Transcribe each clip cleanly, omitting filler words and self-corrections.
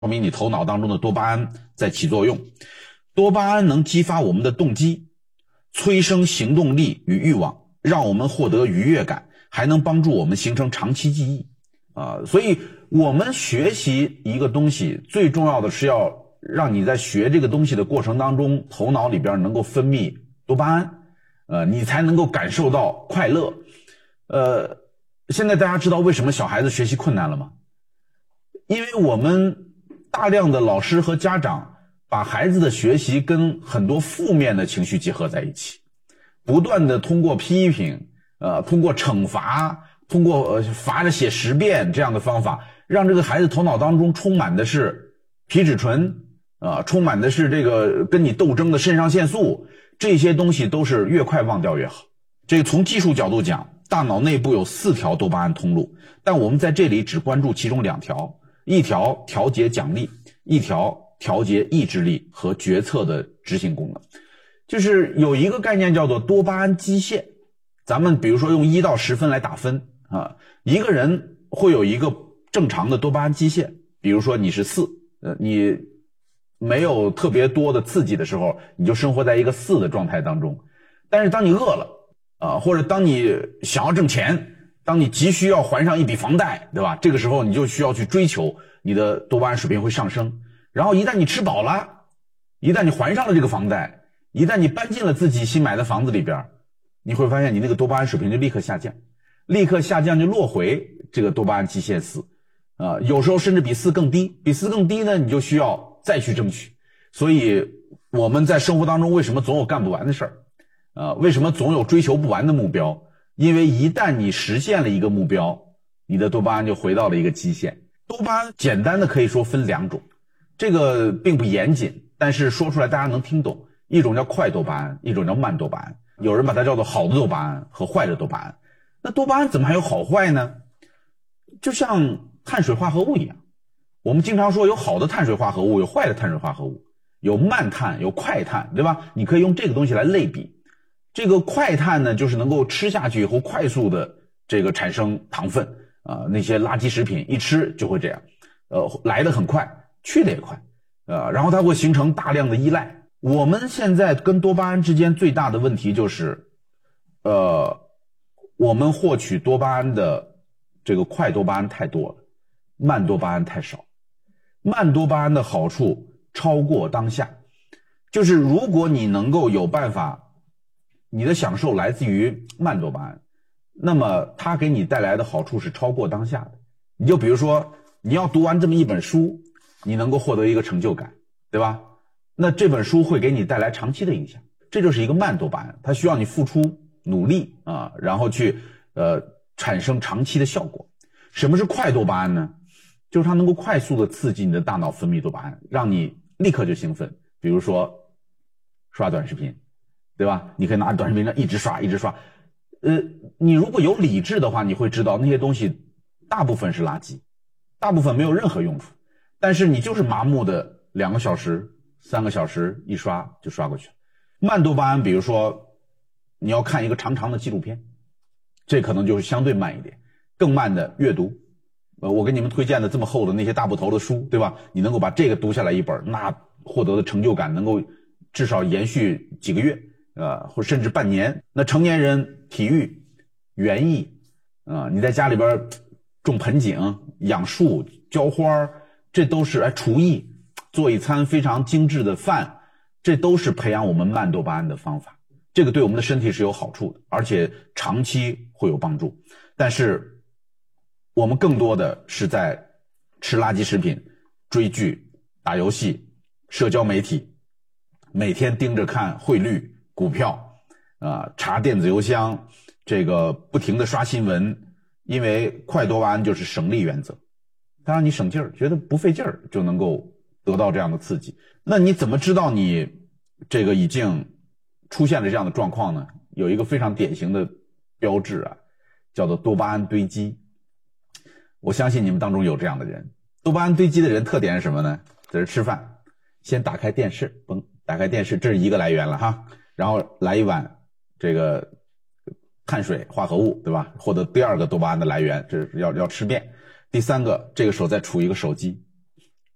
说明你头脑当中的多巴胺在起作用。多巴胺能激发我们的动机，催生行动力与欲望，让我们获得愉悦感，还能帮助我们形成长期记忆。所以我们学习一个东西，最重要的是要让你在学这个东西的过程当中，头脑里边能够分泌多巴胺，你才能够感受到快乐。现在大家知道为什么小孩子学习困难了吗？因为我们大量的老师和家长把孩子的学习跟很多负面的情绪结合在一起，不断的通过批评，通过惩罚，通过罚着写10遍这样的方法，让这个孩子头脑当中充满的是皮质醇，充满的是这个跟你斗争的肾上腺素，这些东西都是越快忘掉越好。这个从技术角度讲，大脑内部有4条多巴胺通路，但我们在这里只关注其中2条，一条调节奖励，一条调节意志力和决策的执行功能。就是有一个概念叫做多巴胺基线，咱们比如说用1到10分来打分一个人会有一个正常的多巴胺基线，比如说你是4，你没有特别多的刺激的时候，你就生活在一个4的状态当中。但是当你饿了或者当你想要挣钱，当你急需要还上一笔房贷，对吧？这个时候你就需要去追求，你的多巴胺水平会上升。然后一旦你吃饱了，一旦你还上了这个房贷，一旦你搬进了自己新买的房子里边，你会发现你那个多巴胺水平就立刻下降，就落回这个多巴胺基线4，有时候甚至比4更低，比4更低呢，你就需要再去争取。所以我们在生活当中为什么总有干不完的事儿？为什么总有追求不完的目标？因为一旦你实现了一个目标，你的多巴胺就回到了一个基线。多巴胺简单的可以说分2种，这个并不严谨，但是说出来大家能听懂。一种叫快多巴胺，一种叫慢多巴胺，有人把它叫做好的多巴胺和坏的多巴胺。那多巴胺怎么还有好坏呢？就像碳水化合物一样，我们经常说有好的碳水化合物，有坏的碳水化合物，有慢碳有快碳，对吧？你可以用这个东西来类比。这个快碳呢，就是能够吃下去以后快速的这个产生糖分那些垃圾食品一吃就会这样，来得很快，去得也快，然后它会形成大量的依赖。我们现在跟多巴胺之间最大的问题就是，我们获取多巴胺的这个快多巴胺太多了，慢多巴胺太少。慢多巴胺的好处超过当下，就是如果你能够有办法，你的享受来自于慢多巴胺，那么它给你带来的好处是超过当下的。你就比如说你要读完这么一本书，你能够获得一个成就感，对吧？那这本书会给你带来长期的影响，这就是一个慢多巴胺，它需要你付出努力然后去产生长期的效果。什么是快多巴胺呢？就是它能够快速的刺激你的大脑分泌多巴胺，让你立刻就兴奋。比如说刷短视频，对吧？你可以拿短视频上一直刷一直刷。你如果有理智的话，你会知道那些东西大部分是垃圾，大部分没有任何用处，但是你就是麻木的2个小时3个小时一刷就刷过去了。慢多巴胺，比如说你要看一个长长的纪录片，这可能就是相对慢一点。更慢的阅读，我给你们推荐的这么厚的那些大部头的书，对吧？你能够把这个读下来一本，那获得的成就感能够至少延续几个月或甚至半年。那成年人体育、园艺你在家里边种盆景、养树、浇花，这都是厨艺，做一餐非常精致的饭，这都是培养我们慢多巴胺的方法。这个对我们的身体是有好处的，而且长期会有帮助。但是我们更多的是在吃垃圾食品、追剧、打游戏、社交媒体，每天盯着看汇率、股票查电子邮箱，这个不停的刷新闻。因为快多巴胺就是省力原则，它让你省劲儿，觉得不费劲儿就能够得到这样的刺激。那你怎么知道你这个已经出现了这样的状况呢？有一个非常典型的标志叫做多巴胺堆积。我相信你们当中有这样的人。多巴胺堆积的人特点是什么呢？在这吃饭，先打开电视，打开电视，这是一个来源了哈，然后来一碗这个碳水化合物，对吧？获得第2个多巴胺的来源，这是要吃面。第3个，这个时候再杵一个手机，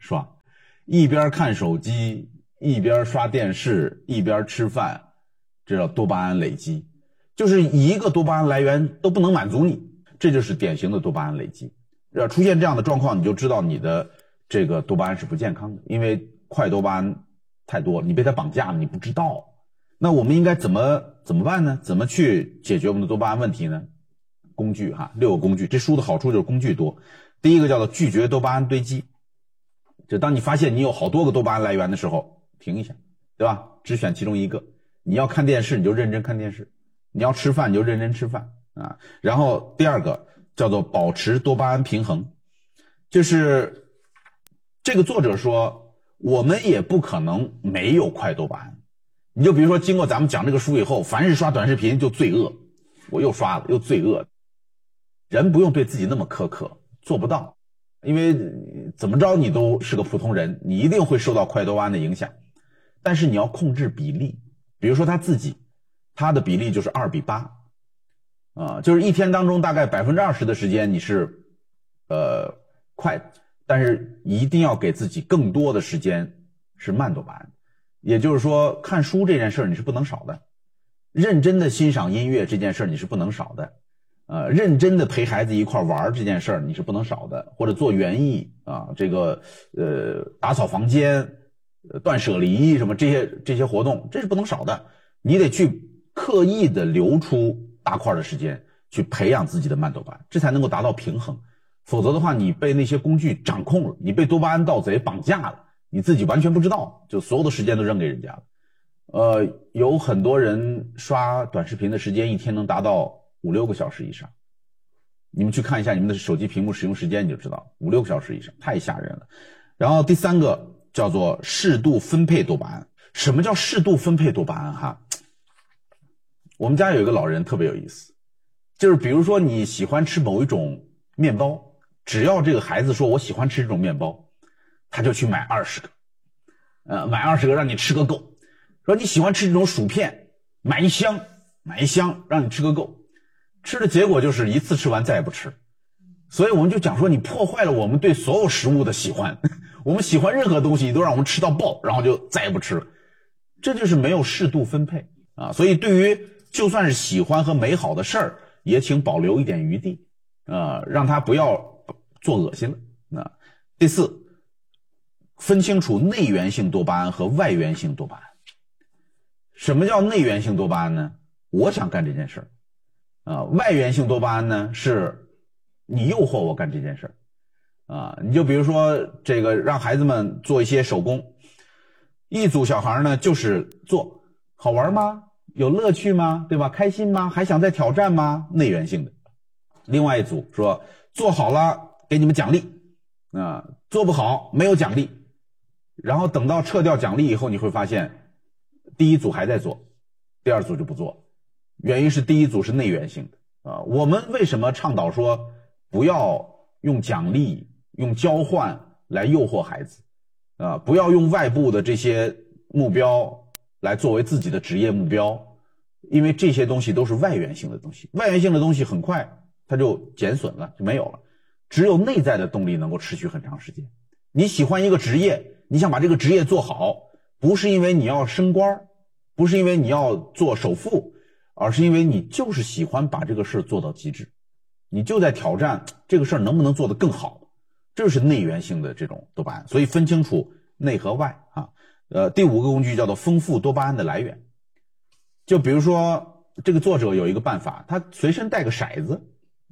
是吧？一边看手机，一边刷电视，一边吃饭，这叫多巴胺累积。就是一个多巴胺来源都不能满足你，这就是典型的多巴胺累积。出现这样的状况，你就知道你的这个多巴胺是不健康的，因为快多巴胺太多，你被它绑架了，你不知道。那我们应该怎么办呢？怎么去解决我们的多巴胺问题呢？工具6个工具。这书的好处就是工具多。第一个叫做拒绝多巴胺堆积，就当你发现你有好多个多巴胺来源的时候，停一下，对吧？只选其中一个。你要看电视你就认真看电视，你要吃饭你就认真吃饭啊。然后第二个叫做保持多巴胺平衡，就是这个作者说我们也不可能没有快多巴胺。你就比如说经过咱们讲这个书以后，凡是刷短视频就罪恶，我又刷了又罪恶。人不用对自己那么苛刻，做不到，因为怎么着你都是个普通人，你一定会受到快多巴胺的影响。但是你要控制比例，比如说他的比例就是2:8，就是一天当中大概20%的时间你是快的，但是一定要给自己更多的时间是慢多巴胺。也就是说，看书这件事你是不能少的，认真的欣赏音乐这件事你是不能少的，认真的陪孩子一块玩这件事你是不能少的，或者做园艺啊，这个打扫房间、断舍离什么这些活动，这是不能少的。你得去刻意的留出大块的时间去培养自己的慢多巴胺，这才能够达到平衡。否则的话，你被那些工具掌控了，你被多巴胺盗贼绑架了，你自己完全不知道，就所有的时间都扔给人家了。有很多人刷短视频的时间一天能达到5-6个小时以上，你们去看一下你们的手机屏幕使用时间你就知道，5-6个小时以上，太吓人了。然后第三个叫做适度分配多巴胺。什么叫适度分配多巴胺哈？我们家有一个老人特别有意思，就是比如说你喜欢吃某一种面包，只要这个孩子说我喜欢吃这种面包，他就去买20个，买20个让你吃个够。说你喜欢吃这种薯片，买一箱让你吃个够。吃的结果就是一次吃完再也不吃。所以我们就讲说你破坏了我们对所有食物的喜欢，我们喜欢任何东西都让我们吃到爆，然后就再也不吃了。这就是没有适度分配啊！所以对于就算是喜欢和美好的事儿，也请保留一点余地，让他不要做恶心了。第四，分清楚内源性多巴胺和外源性多巴胺。什么叫内源性多巴胺呢？我想干这件事儿，外源性多巴胺呢是你诱惑我干这件事儿，你就比如说这个让孩子们做一些手工，一组小孩呢就是做，好玩吗？有乐趣吗？对吧？开心吗？还想再挑战吗？内源性的。另外一组说做好了给你们奖励，做不好没有奖励。然后等到撤掉奖励以后，你会发现第一组还在做，第二组就不做，原因是第一组是内源性的。我们为什么倡导说不要用奖励、用交换来诱惑孩子，不要用外部的这些目标来作为自己的职业目标，因为这些东西都是外源性的东西，外源性的东西很快它就减损了，就没有了。只有内在的动力能够持续很长时间。你喜欢一个职业，你想把这个职业做好，不是因为你要升官，不是因为你要做首富，而是因为你就是喜欢把这个事做到极致，你就在挑战这个事能不能做得更好，这是内源性的这种多巴胺。所以分清楚内和外啊。第5个工具叫做丰富多巴胺的来源。就比如说这个作者有一个办法，他随身带个骰子，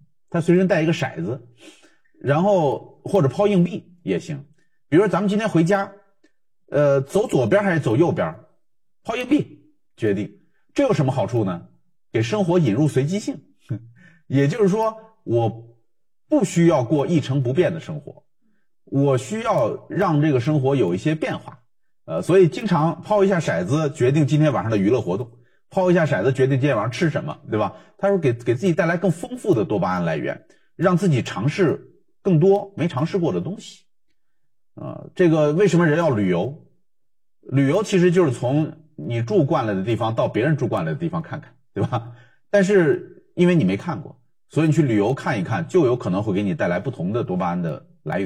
然后或者抛硬币也行。比如说咱们今天回家，走左边还是走右边，抛硬币决定。这有什么好处呢？给生活引入随机性。也就是说，我不需要过一成不变的生活，我需要让这个生活有一些变化。所以经常抛一下骰子决定今天晚上的娱乐活动，抛一下骰子决定今天晚上吃什么，对吧？他说给自己带来更丰富的多巴胺来源，让自己尝试更多没尝试过的东西。这个为什么人要旅游？旅游其实就是从你住惯了的地方到别人住惯了的地方看看，对吧？但是因为你没看过，所以你去旅游看一看，就有可能会给你带来不同的多巴胺的来源。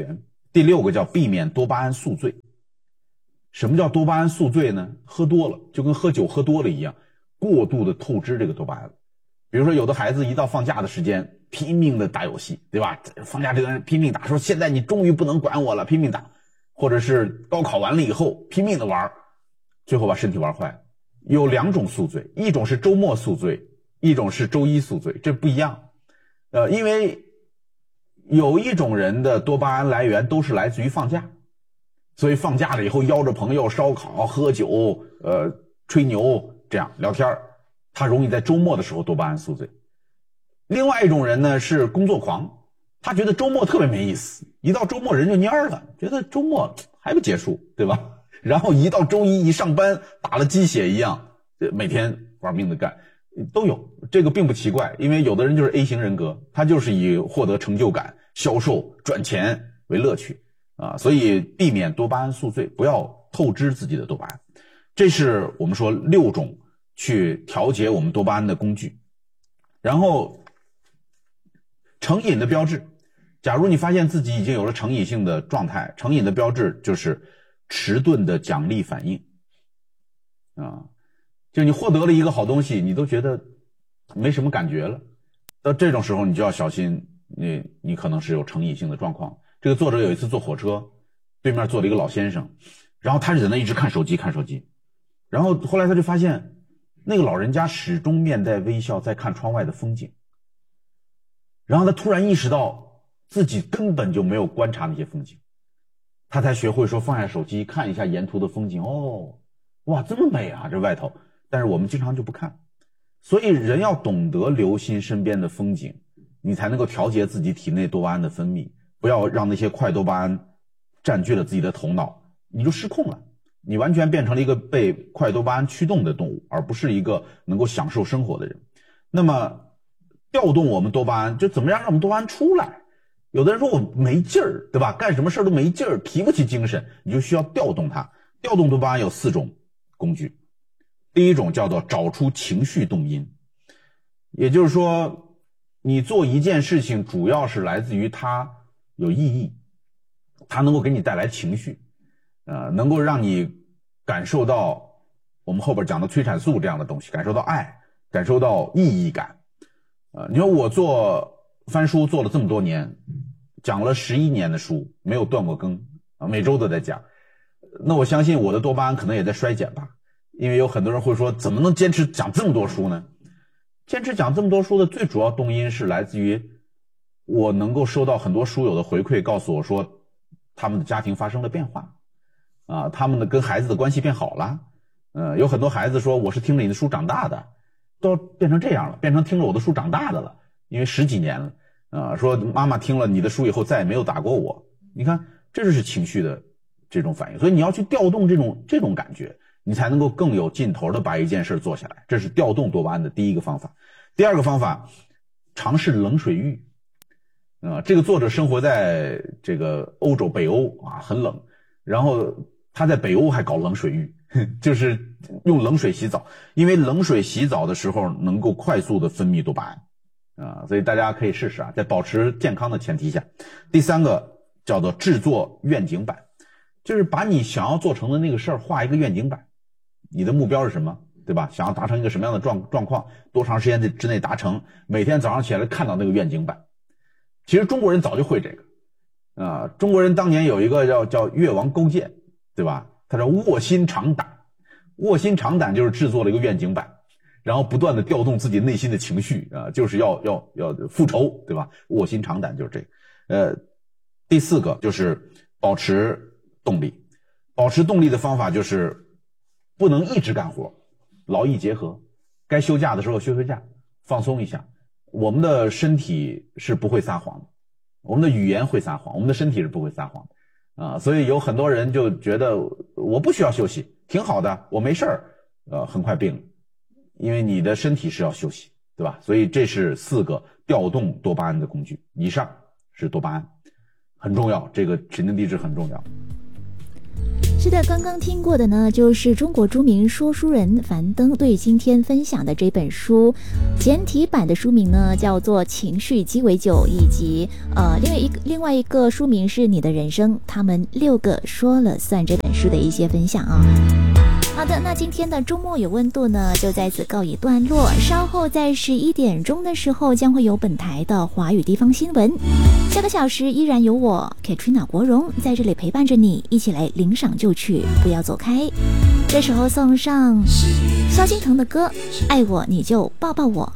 第6个叫避免多巴胺宿醉。什么叫多巴胺宿醉呢？喝多了就跟喝酒喝多了一样，过度的透支这个多巴胺。比如说有的孩子一到放假的时间拼命的打游戏，对吧？放假这段拼命打，说现在你终于不能管我了，拼命打。或者是高考完了以后拼命的玩，最后把身体玩坏了。有2种宿醉，一种是周末宿醉，一种是周一宿醉，这不一样。因为有一种人的多巴胺来源都是来自于放假，所以放假了以后邀着朋友烧烤、喝酒、吹牛，这样聊天，他容易在周末的时候多巴胺宿醉。另外一种人呢是工作狂，他觉得周末特别没意思，一到周末人就蔫了，觉得周末还不结束，对吧？然后一到周一上班打了鸡血一样，每天玩命的干，都有。这个并不奇怪，因为有的人就是 A 型人格，他就是以获得成就感、销售、赚钱为乐趣啊，所以避免多巴胺宿醉，不要透支自己的多巴胺。这是我们说6种去调节我们多巴胺的工具。然后成瘾的标志，假如你发现自己已经有了成瘾性的状态，成瘾的标志就是迟钝的奖励反应啊，就你获得了一个好东西，你都觉得没什么感觉了，到这种时候你就要小心，你可能是有成瘾性的状况。这个作者有一次坐火车，对面坐了一个老先生，然后他就在那一直看手机，然后后来他就发现那个老人家始终面带微笑在看窗外的风景，然后他突然意识到自己根本就没有观察那些风景，他才学会说放下手机看一下沿途的风景，哇这么美啊这外头，但是我们经常就不看。所以人要懂得留心身边的风景，你才能够调节自己体内多巴胺的分泌，不要让那些快多巴胺占据了自己的头脑，你就失控了，你完全变成了一个被快多巴胺驱动的动物，而不是一个能够享受生活的人。那么调动我们多巴胺，就怎么样让我们多巴胺出来？有的人说我没劲儿，对吧？干什么事都没劲儿，提不起精神，你就需要调动它。调动多巴胺有4种工具。第一种叫做找出情绪动因，也就是说你做一件事情主要是来自于它有意义，它能够给你带来情绪，能够让你感受到我们后边讲的催产素这样的东西，感受到爱，感受到意义感。你说我做翻书做了这么多年，讲了11年的书，没有断过更，每周都在讲，那我相信我的多巴胺可能也在衰减吧。因为有很多人会说怎么能坚持讲这么多书呢？坚持讲这么多书的最主要动因是来自于我能够收到很多书友的回馈，告诉我说他们的家庭发生了变化啊，他们的跟孩子的关系变好了，有很多孩子说我是听了你的书长大的，都变成这样了，变成听了我的书长大的了，因为10几年了啊，说妈妈听了你的书以后再也没有打过我。你看这就是情绪的这种反应，所以你要去调动这种感觉，你才能够更有劲头的把一件事做下来，这是调动多巴胺的第一个方法。第二个方法，尝试冷水浴。这个作者生活在这个欧洲北欧啊，很冷，然后他在北欧还搞冷水浴，就是用冷水洗澡，因为冷水洗澡的时候能够快速的分泌多巴胺所以大家可以试试在保持健康的前提下。第三个叫做制作愿景板，就是把你想要做成的那个事儿画一个愿景板，你的目标是什么，对吧？想要达成一个什么样的状况，多长时间之内达成，每天早上起来看到那个愿景板。其实中国人早就会这个中国人当年有一个叫越王勾践，对吧？他叫卧薪尝胆，卧薪尝胆就是制作了一个愿景板，然后不断的调动自己内心的情绪就是要复仇，对吧？卧薪尝胆就是这个。第四个就是保持动力，保持动力的方法就是不能一直干活，劳逸结合，该休假的时候休假，放松一下。我们的身体是不会撒谎的，我们的语言会撒谎，我们的身体是不会撒谎的所以有很多人就觉得我不需要休息，挺好的，我没事儿很快病了，因为你的身体是要休息，对吧？所以这是4个调动多巴胺的工具，以上是多巴胺，很重要，这个神经递质很重要。 是的，刚刚听过的呢，就是中国著名说书人樊登对今天分享的这本书，简体版的书名呢叫做《情绪鸡尾酒》，以及另外一个书名是《你的人生》，他们6个说了算这本书的一些分享啊。好的，那今天的周末有温度呢，就在此告一段落。稍后在11点钟的时候，将会有本台的华语地方新闻。下个小时依然有我 Katrina 国荣在这里陪伴着你，一起来领赏就曲，不要走开。这时候送上萧敬腾的歌《爱我你就抱抱我》。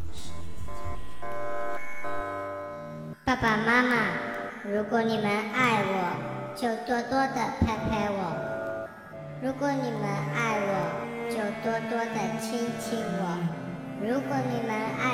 爸爸妈妈，如果你们爱我，就多多的拍拍我。如果你们爱我，就多多的亲亲我。如果你们爱